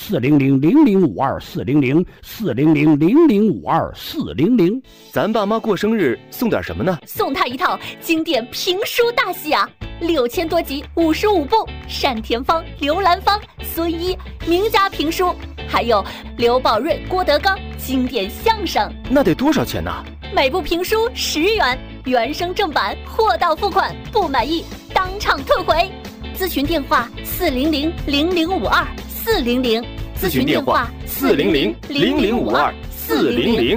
4000052400400005240。 咱爸妈过生日送点什么呢？ 送他一套经典评书大戏啊，6000多集，55部，单田芳、刘兰芳、孙一名家评书，还有刘宝瑞、郭德纲经典相声。 那得多少钱呢？ 每部评书10元，原声正版，货到付款，不满意当场退回。咨询电话4000052，400。 咨询电话4000052，400。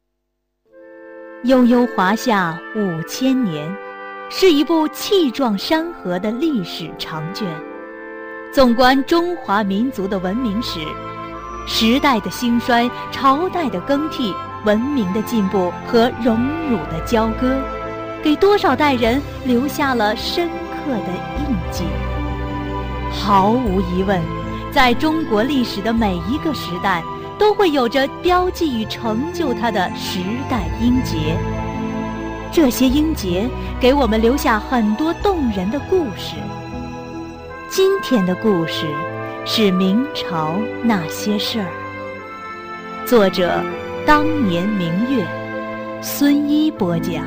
悠悠华夏5000年，是一部气壮山河的历史长卷。纵观中华民族的文明史，时代的兴衰，朝代的更替，文明的进步和荣辱的交割，给多少代人留下了深刻的印记。毫无疑问，在中国历史的每一个时代，都会有着标记与成就它的时代英杰。这些英杰给我们留下很多动人的故事。今天的故事是明朝那些事儿。作者当年明月，孙一播讲。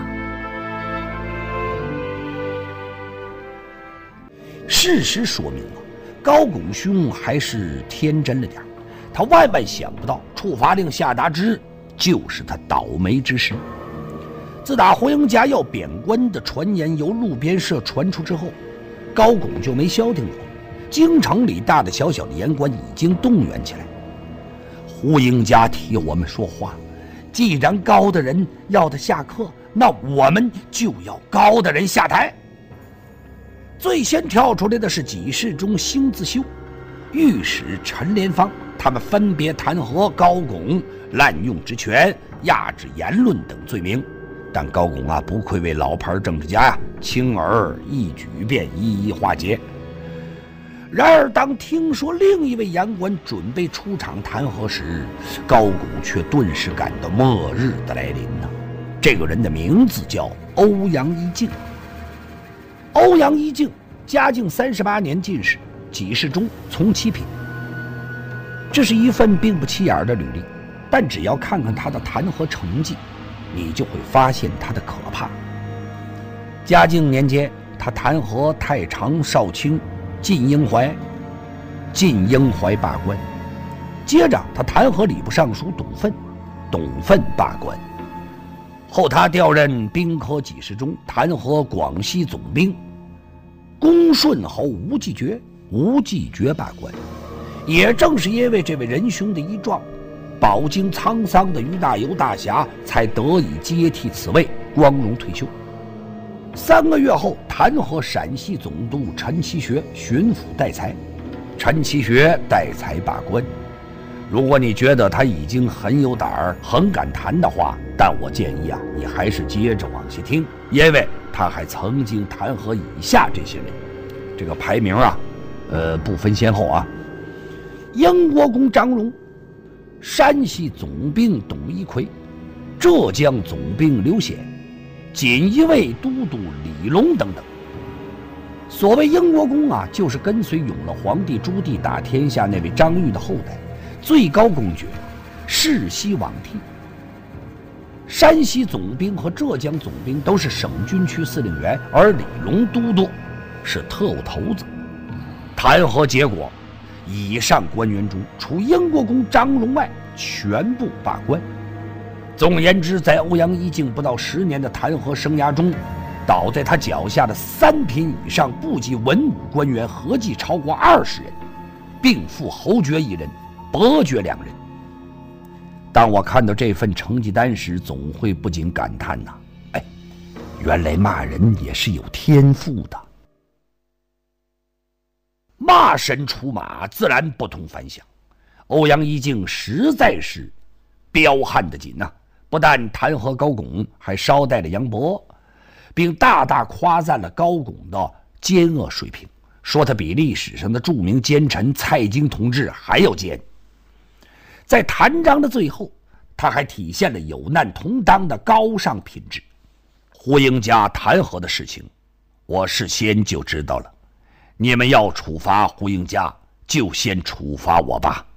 事实说明啊，高拱兄还是天真了点，他万万想不到处罚令下达之日就是他倒霉之时。自打胡英家要贬官的传言由路边社传出之后，高拱就没消停过。京城里大大小小的言官已经动员起来。胡英家替我们说话，既然高的人要他下课，那我们就要高的人下台。最先跳出来的是给事中辛自修、御史陈连芳，他们分别弹劾高拱滥用职权、压制言论等罪名。但高拱啊，不愧为老牌政治家呀，轻而易举便一一化解。然而当听说另一位言官准备出场弹劾时，高拱却顿时感到末日的来临呢。这个人的名字叫欧阳一敬。欧阳一敬，嘉靖38年进士，给事中从七品。这是一份并不起眼的履历，但只要看看他的弹劾成绩，你就会发现他的可怕。嘉靖年间，他弹劾太常少卿靳英怀罢官，接着他弹劾礼部尚书董奋罢官。后他调任兵科给事中，弹劾广西总兵恭顺侯吴继觉罢官。也正是因为这位仁兄的一状，饱经沧桑的于大猷大侠才得以接替此位，光荣退休。3个月后，弹劾陕西总督陈其学巡抚代才，陈其学代才罢官。如果你觉得他已经很有胆儿、很敢谈的话，但我建议啊，你还是接着往下听，因为他还曾经弹劾以下这些人。这个排名啊，不分先后啊。英国公张荣，山西总兵董一奎，浙江总兵刘显，锦衣卫都督李龙等等。所谓英国公啊，就是跟随永乐皇帝朱棣打天下那位张玉的后代，最高公爵，世袭罔替。山西总兵和浙江总兵都是省军区司令员，而李龙都督是特务头子。弹劾结果，以上官员中，除英国公张荣外，全部罢官。总而言之，在欧阳一敬不到10年的弹劾生涯中，倒在他脚下的3品以上部级文武官员合计超过20人，并附侯爵1人，伯爵2人。当我看到这份成绩单时，总会不禁感叹呐，原来骂人也是有天赋的。骂神出马，自然不同凡响。欧阳一敬实在是彪悍的紧呐，不但弹劾高拱，还捎带了杨博，并大大夸赞了高拱的奸恶水平，说他比历史上的著名奸臣蔡京同志还要奸。在弹章的最后，他还体现了有难同当的高尚品质。胡英家弹劾的事情，我事先就知道了。你们要处罚胡英家，就先处罚我吧。